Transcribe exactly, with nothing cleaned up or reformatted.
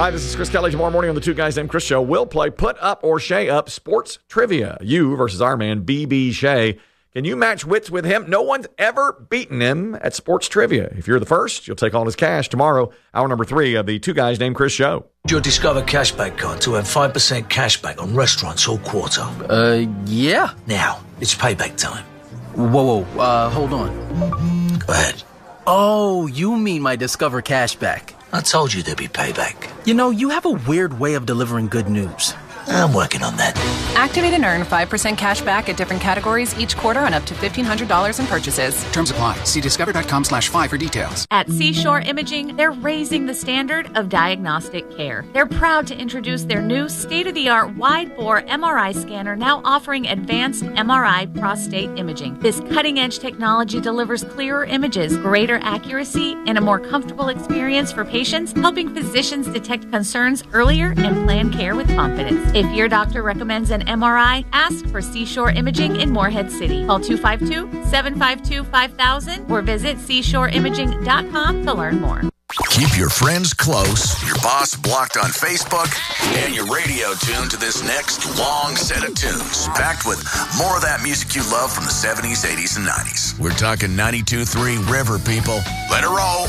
Hi, this is Chris Kelly. Tomorrow morning on the Two Guys Named Chris show, we'll play Put Up or Shay Up Sports Trivia. You versus our man, B B Shay. Can you match wits with him? No one's ever beaten him at sports trivia. If you're the first, you'll take all his cash tomorrow, hour number three of the Two Guys Named Chris show. Your Discover cashback card to earn five percent cashback on restaurants all quarter. Uh, yeah. Now, it's payback time. Whoa, whoa, uh, hold on. Go ahead. Oh, you mean my Discover cashback. I told you there'd be payback. You know, you have a weird way of delivering good news. I'm working on that. Activate and earn five percent cash back at different categories each quarter on up to fifteen hundred dollars in purchases. Terms apply. See discover.com slash five for details. At Seashore Imaging, they're raising the standard of diagnostic care. They're proud to introduce their new state-of-the-art wide-bore M R I scanner, now offering advanced M R I prostate imaging. This cutting-edge technology delivers clearer images, greater accuracy, and a more comfortable experience for patients, helping physicians detect concerns earlier and plan care with confidence. If your doctor recommends an M R I, ask for Seashore Imaging in Morehead City. Call two five two, seven five two, five thousand or visit seashore imaging dot com to learn more. Keep your friends close, your boss blocked on Facebook, and your radio tuned to this next long set of tunes, packed with more of that music you love from the seventies, eighties, and nineties. We're talking ninety-two point three River, people. Let it roll.